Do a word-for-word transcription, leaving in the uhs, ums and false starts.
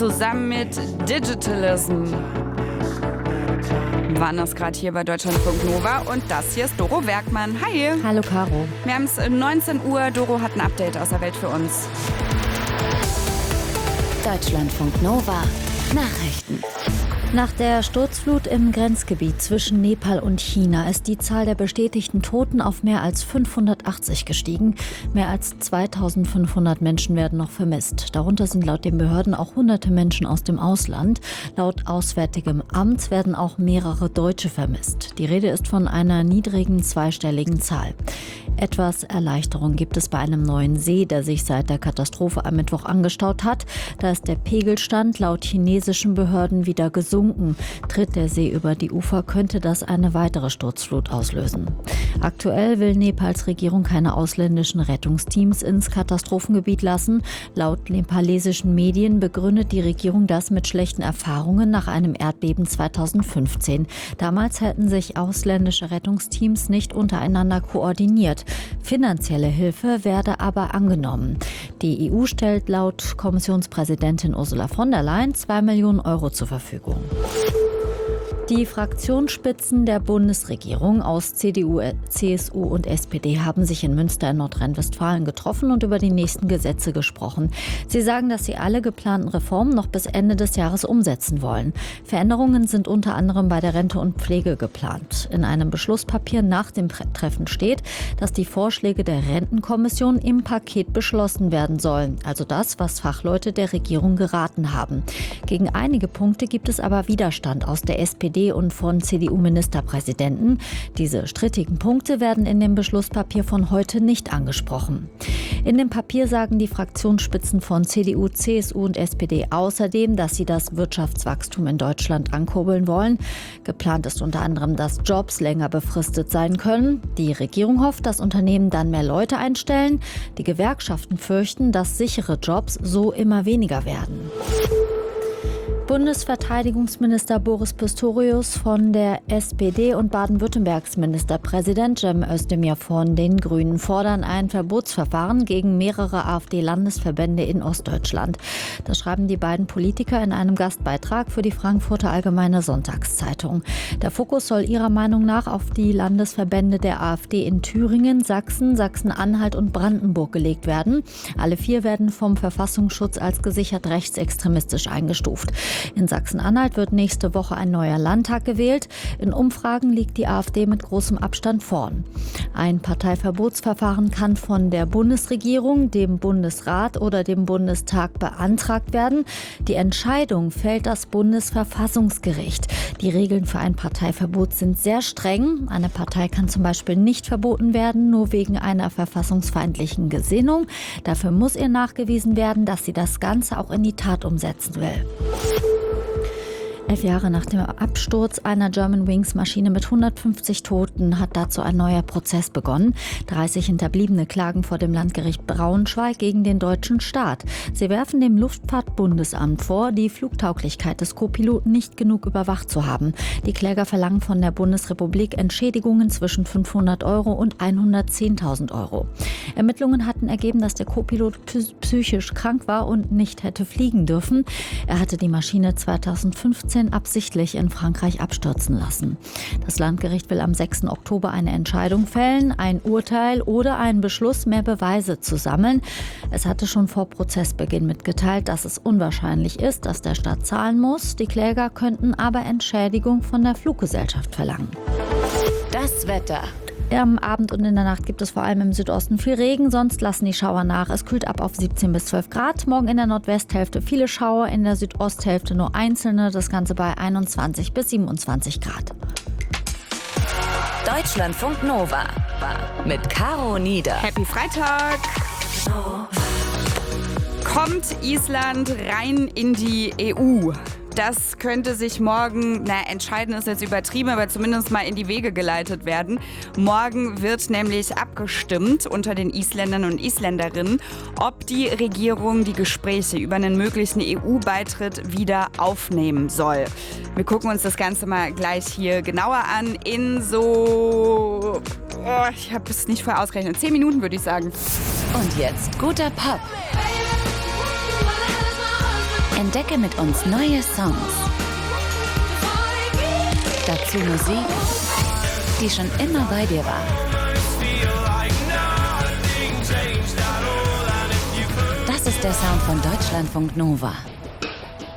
zusammen mit Digitalism. Waren das gerade hier bei Deutschlandfunk Nova und das hier ist Doro Werkmann. Hi. Hallo Caro. Wir haben es neunzehn Uhr. Doro hat ein Update aus der Welt für uns. Deutschlandfunk Nova Nachrichten. Nach der Sturzflut im Grenzgebiet zwischen Nepal und China ist die Zahl der bestätigten Toten auf mehr als fünfhundertachtzig gestiegen. Mehr als zweitausendfünfhundert Menschen werden noch vermisst. Darunter sind laut den Behörden auch hunderte Menschen aus dem Ausland. Laut Auswärtigem Amt werden auch mehrere Deutsche vermisst. Die Rede ist von einer niedrigen zweistelligen Zahl. Etwas Erleichterung gibt es bei einem neuen See, der sich seit der Katastrophe am Mittwoch angestaut hat. Da ist der Pegelstand laut chinesischen Behörden wieder gesunken. Tritt der See über die Ufer, könnte das eine weitere Sturzflut auslösen. Aktuell will Nepals Regierung keine ausländischen Rettungsteams ins Katastrophengebiet lassen. Laut nepalesischen Medien begründet die Regierung das mit schlechten Erfahrungen nach einem Erdbeben zweitausendfünfzehn. Damals hätten sich ausländische Rettungsteams nicht untereinander koordiniert. Finanzielle Hilfe werde aber angenommen. Die E U stellt laut Kommissionspräsidentin Ursula von der Leyen zwei Millionen Euro zur Verfügung. Die Fraktionsspitzen der Bundesregierung aus C D U, C S U und S P D haben sich in Münster in Nordrhein-Westfalen getroffen und über die nächsten Gesetze gesprochen. Sie sagen, dass sie alle geplanten Reformen noch bis Ende des Jahres umsetzen wollen. Veränderungen sind unter anderem bei der Rente und Pflege geplant. In einem Beschlusspapier nach dem Treffen steht, dass die Vorschläge der Rentenkommission im Paket beschlossen werden sollen. Also das, was Fachleute der Regierung geraten haben. Gegen einige Punkte gibt es aber Widerstand aus der S P D und von C D U-Ministerpräsidenten. Diese strittigen Punkte werden in dem Beschlusspapier von heute nicht angesprochen. In dem Papier sagen die Fraktionsspitzen von C D U, C S U und S P D außerdem, dass sie das Wirtschaftswachstum in Deutschland ankurbeln wollen. Geplant ist unter anderem, dass Jobs länger befristet sein können. Die Regierung hofft, dass Unternehmen dann mehr Leute einstellen. Die Gewerkschaften fürchten, dass sichere Jobs so immer weniger werden. Bundesverteidigungsminister Boris Pistorius von der S P D und Baden-Württembergs Ministerpräsident Cem Özdemir von den Grünen fordern ein Verbotsverfahren gegen mehrere AfD-Landesverbände in Ostdeutschland. Das schreiben die beiden Politiker in einem Gastbeitrag für die Frankfurter Allgemeine Sonntagszeitung. Der Fokus soll ihrer Meinung nach auf die Landesverbände der AfD in Thüringen, Sachsen, Sachsen-Anhalt und Brandenburg gelegt werden. Alle vier werden vom Verfassungsschutz als gesichert rechtsextremistisch eingestuft. In Sachsen-Anhalt wird nächste Woche ein neuer Landtag gewählt. In Umfragen liegt die AfD mit großem Abstand vorn. Ein Parteiverbotsverfahren kann von der Bundesregierung, dem Bundesrat oder dem Bundestag beantragt werden. Die Entscheidung fällt das Bundesverfassungsgericht. Die Regeln für ein Parteiverbot sind sehr streng. Eine Partei kann zum Beispiel nicht verboten werden, nur wegen einer verfassungsfeindlichen Gesinnung. Dafür muss ihr nachgewiesen werden, dass sie das Ganze auch in die Tat umsetzen will. Elf Jahre nach dem Absturz einer Germanwings-Maschine mit hundertfünfzig Toten hat dazu ein neuer Prozess begonnen. dreißig Hinterbliebene klagen vor dem Landgericht Braunschweig gegen den deutschen Staat. Sie werfen dem Luftfahrtbundesamt vor, die Flugtauglichkeit des Co-Piloten nicht genug überwacht zu haben. Die Kläger verlangen von der Bundesrepublik Entschädigungen zwischen fünfhundert Euro und hundertzehntausend Euro. Ermittlungen hatten ergeben, dass der Co-Pilot psychisch krank war und nicht hätte fliegen dürfen. Er hatte die Maschine zweitausendfünfzehn absichtlich in Frankreich abstürzen lassen. Das Landgericht will am sechsten Oktober eine Entscheidung fällen, ein Urteil oder einen Beschluss, mehr Beweise zu sammeln. Es hatte schon vor Prozessbeginn mitgeteilt, dass es unwahrscheinlich ist, dass der Staat zahlen muss. Die Kläger könnten aber Entschädigung von der Fluggesellschaft verlangen. Das Wetter. Am Abend und in der Nacht gibt es vor allem im Südosten viel Regen, sonst lassen die Schauer nach. Es kühlt ab auf siebzehn bis zwölf Grad. Morgen in der Nordwesthälfte viele Schauer, in der Südosthälfte nur einzelne. Das Ganze bei einundzwanzig bis siebenundzwanzig Grad. Deutschlandfunk Nova mit Caro Nieder. Happy Freitag! Kommt Island rein in die E U? Das könnte sich morgen, na, entscheiden ist jetzt übertrieben, aber zumindest mal in die Wege geleitet werden. Morgen wird nämlich abgestimmt unter den Isländern und Isländerinnen, ob die Regierung die Gespräche über einen möglichen E U-Beitritt wieder aufnehmen soll. Wir gucken uns das Ganze mal gleich hier genauer an in so, oh, ich habe es nicht vorher ausgerechnet, zehn Minuten würde ich sagen. Und jetzt guter Pop. Entdecke mit uns neue Songs. Dazu Musik, die schon immer bei dir war. Das ist der Sound von Deutschlandfunk Nova.